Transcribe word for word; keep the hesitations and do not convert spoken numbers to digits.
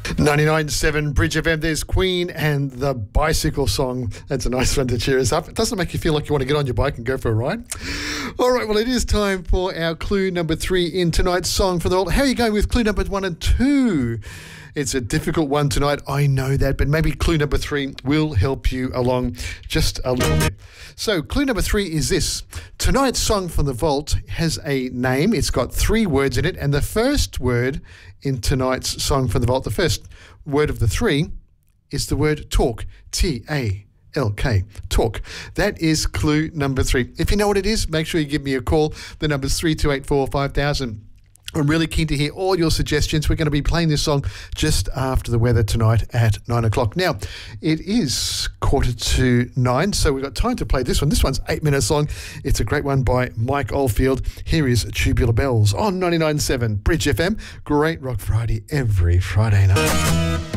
ninety-nine point seven Bridge F M, there's Queen and the Bicycle Song. That's a nice one to cheer us up. It doesn't make you feel like you want to get on your bike and go for a ride. All right, well, it is time for our clue number three in tonight's Song for the World. How are you going with clue number one and two? It's a difficult one tonight, I know that, but maybe clue number three will help you along just a little bit. So clue number three is this. Tonight's Song from the Vault has a name. It's got three words in it, and the first word in tonight's Song from the Vault, the first word of the three, is the word talk. T A L K. Talk. That is clue number three. If you know what it is, make sure you give me a call. The number's three two eight four five thousand. I'm really keen to hear all your suggestions. We're going to be playing this song just after the weather tonight at nine o'clock. Now, it is quarter to nine, so we've got time to play this one. This one's eight minutes long. It's a great one by Mike Oldfield. Here is Tubular Bells on ninety-nine point seven Bridge F M. Great Rock Friday every Friday night.